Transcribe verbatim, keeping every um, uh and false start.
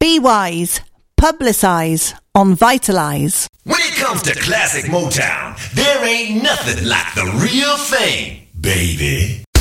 Be wise. Publicise on Vitalise. When it comes to classic Motown, there ain't nothing like the real thing, baby.